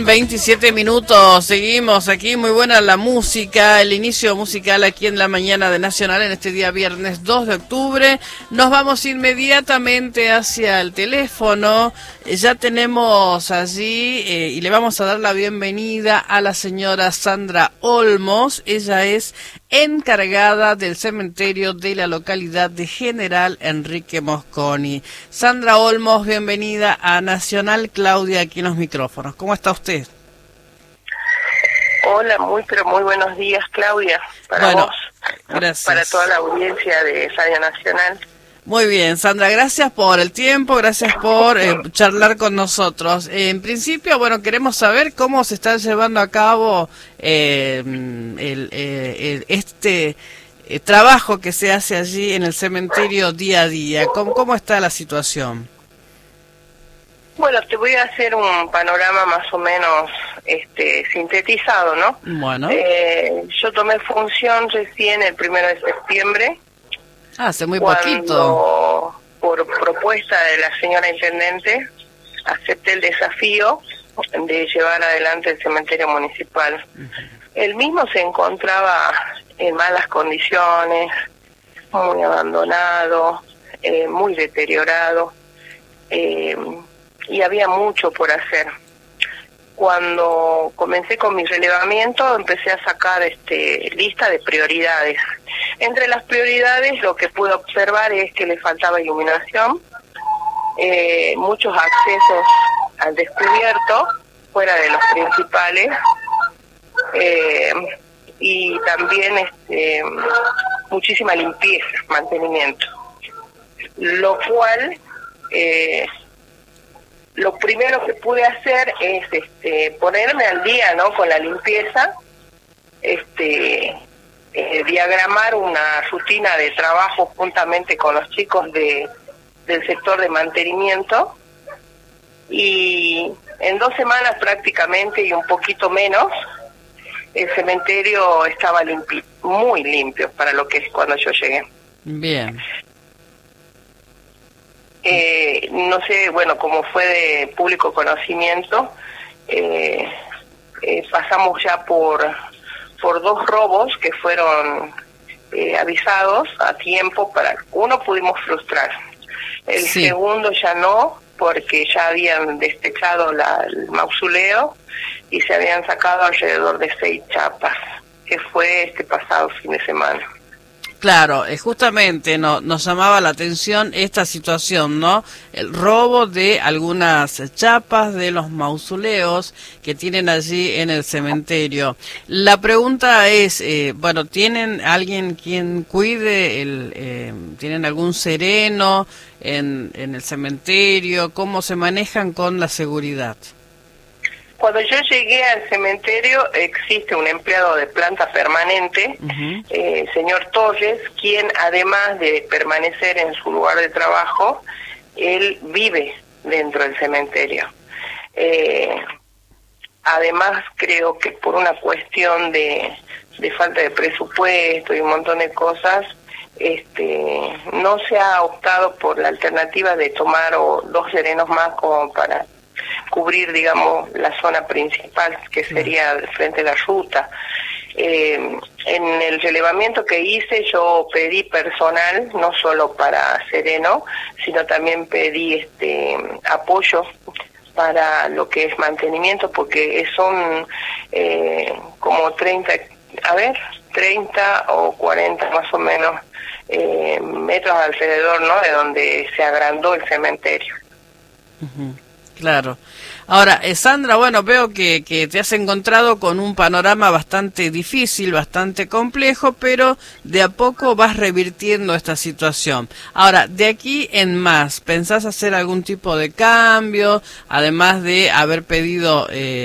27 minutos, seguimos aquí, muy buena la música, el inicio musical aquí en la mañana de Nacional en este día viernes 2 de octubre. Nos vamos inmediatamente hacia el teléfono, ya tenemos allí y le vamos a dar la bienvenida a la señora Sandra Olmos. Ella es encargada del cementerio de la localidad de General Enrique Mosconi. Sandra Olmos, bienvenida a Nacional. Claudia aquí en los micrófonos. ¿Cómo está usted? Hola, pero muy buenos días, Claudia, para vos, gracias. Para toda la audiencia de Radio Nacional. Muy bien, Sandra, gracias por el tiempo, gracias por charlar con nosotros. En principio, bueno, queremos saber cómo se está llevando a cabo este trabajo que se hace allí en el cementerio día a día. ¿Cómo está la situación? Bueno, te voy a hacer un panorama más o menos sintetizado, ¿no? Bueno. Yo tomé función recién el 1 de septiembre. Hace muy cuando, poquito. Por propuesta de la señora intendente, acepté el desafío de llevar adelante el cementerio municipal. El mismo se encontraba en malas condiciones, muy abandonado, muy deteriorado, y había mucho por hacer. Cuando comencé con mi relevamiento, empecé a sacar lista de prioridades. Entre las prioridades, lo que pude observar es que le faltaba iluminación, muchos accesos al descubierto, fuera de los principales, y también muchísima limpieza, mantenimiento. Lo cual, lo primero que pude hacer es ponerme al día, ¿no?, con la limpieza, diagramar una rutina de trabajo juntamente con los chicos del sector de mantenimiento, y en 2 semanas prácticamente y un poquito menos, el cementerio estaba limpio, muy limpio para lo que es cuando yo llegué. Bien. No sé, bueno, como fue de público conocimiento, pasamos ya por 2 robos que fueron avisados a tiempo. Uno pudimos frustrar, el segundo ya no, porque ya habían despechado el mausoleo y se habían sacado alrededor de 6 chapas, que fue este pasado fin de semana. Claro, justamente nos llamaba la atención esta situación, ¿no? El robo de algunas chapas de los mausoleos que tienen allí en el cementerio. La pregunta es, bueno, ¿tienen alguien quien cuide tienen algún sereno en el cementerio? ¿Cómo se manejan con la seguridad? Cuando yo llegué al cementerio existe un empleado de planta permanente, señor Torres, quien además de permanecer en su lugar de trabajo, él vive dentro del cementerio. Además creo que por una cuestión de falta de presupuesto y un montón de cosas, no se ha optado por la alternativa de tomar 2 serenos más como para cubrir, digamos, la zona principal, que sería frente a la ruta. En el relevamiento que hice, yo pedí personal, no solo para sereno, sino también pedí apoyo para lo que es mantenimiento, porque son como 30 o 40 más o menos metros alrededor, ¿no?, de donde se agrandó el cementerio. Claro. Ahora, Sandra, bueno, veo que te has encontrado con un panorama bastante difícil, bastante complejo, pero de a poco vas revirtiendo esta situación. Ahora, de aquí en más, ¿pensás hacer algún tipo de cambio, además de haber pedido